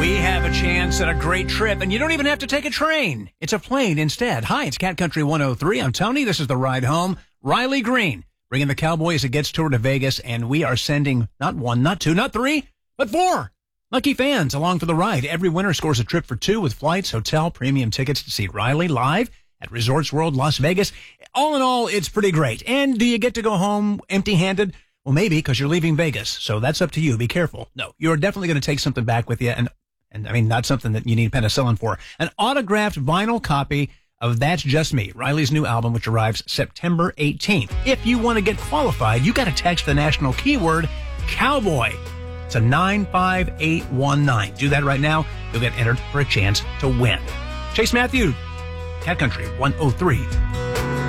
We have a chance at a great trip, and you don't even have to take a train. It's a plane instead. Hi, it's Cat Country 103. I'm Tony. This is the ride home. Riley Green, bringing the Cowboys a Gets Tour to Vegas, and we are sending not one, not two, not three, but four lucky fans along for the ride. Every winner scores a trip for two with flights, hotel, premium tickets to see Riley live at Resorts World Las Vegas. All in all, it's pretty great. And do you get to go home empty-handed? Well, maybe, because you're leaving Vegas, so that's up to you. Be careful. No, you're definitely going to take something back with you, and I mean, not something that you need penicillin for. An autographed vinyl copy of That's Just Me, Riley's new album, which arrives September 18th. If you want to get qualified, you got to text the national keyword Cowboy to 95819. Do that right now. You'll get entered for a chance to win. Chase Matthew, Cat Country 103.